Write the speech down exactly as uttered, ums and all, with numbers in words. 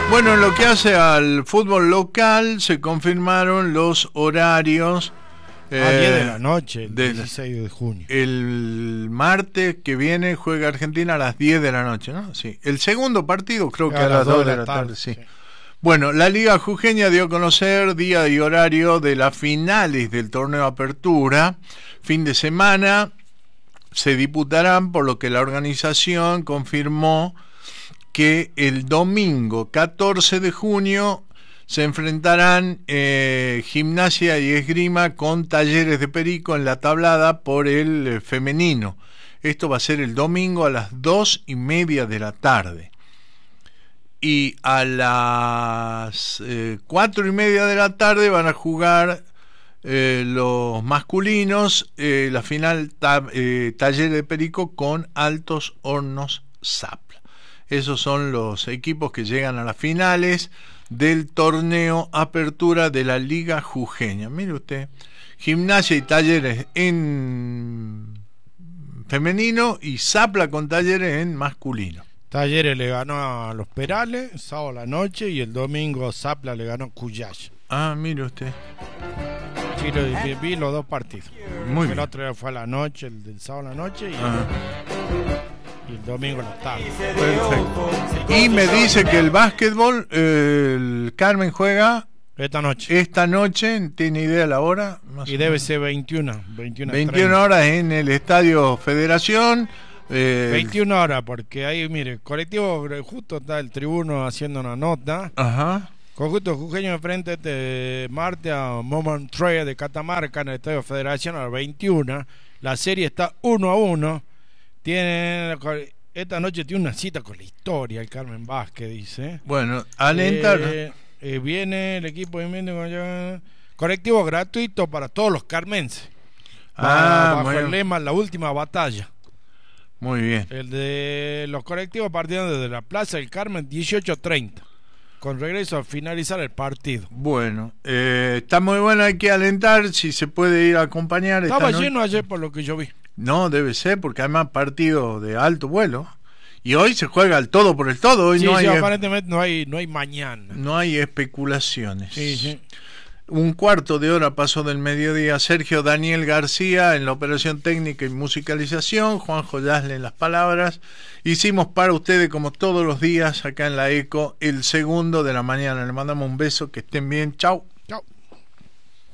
Bueno, en lo que hace al fútbol local, se confirmaron los horarios. Eh, a diez de la noche, el de, dieciséis de junio. El martes que viene juega Argentina a las diez de la noche, ¿no? Sí. El segundo partido creo que a, a las dos de la tarde, tarde sí. sí. Bueno, la Liga Jujeña dio a conocer día y horario de las finales del torneo Apertura. Fin de semana se disputarán, por lo que la organización confirmó que el domingo catorce de junio se enfrentarán eh, Gimnasia y Esgrima con Talleres de Perico en la tablada por el eh, femenino. Esto va a ser el domingo a las dos y media de la tarde. Y a las eh, cuatro y media de la tarde van a jugar eh, los masculinos, eh, la final ta- eh, Talleres de Perico con Altos Hornos Zapla. Esos son los equipos que llegan a las finales del torneo Apertura de la Liga Jujeña. Mire usted, Gimnasia y Talleres en femenino y Zapla con Talleres en masculino. Talleres le ganó a los Perales sábado a la noche y el domingo Zapla le ganó a Cuyaya. Ah, mire usted. Sí, lo, vi, vi los dos partidos. Muy el bien. otro día fue a la noche, el del sábado a la noche y, ah. y el domingo a la tarde. Perfecto. Y me dice que el básquetbol, eh, el Carmen juega esta noche. Esta noche, ¿tiene idea la hora? Más y debe menos. ser veintiuna, veintiuna, veintiuna horas en el Estadio Federación. Eh, veintiuna horas, porque ahí, mire, colectivo, justo está el tribuno haciendo una nota. Ajá. Conjunto Jujeño enfrente este martes a Moment Trail de Catamarca en el Estadio Federación a las veintiuna. La serie está uno a uno. Tiene, esta noche tiene una cita con la historia, el Carmen Vázquez dice. Bueno, alentar. Eh, eh, viene el equipo de colectivo gratuito para todos los carmenses. Ah, bajo bueno. el lema La Última Batalla. Muy bien. El de los colectivos partiendo desde la Plaza del Carmen dieciocho treinta. Con regreso a finalizar el partido. Bueno, eh, está muy bueno, hay que alentar, si se puede ir a acompañar. Estaba lleno no... ayer por lo que yo vi. No, debe ser, porque además partido de alto vuelo. Y hoy se juega al todo por el todo. Hoy sí, no sí, hay, aparentemente no hay, no hay mañana. No hay especulaciones. Sí, sí. Un cuarto de hora pasó del mediodía. Sergio Daniel García en la operación técnica y musicalización, Juanjo Yasle en las palabras. Hicimos para ustedes, como todos los días acá en la ECO, el segundo de la mañana. Le mandamos un beso, que estén bien, chau.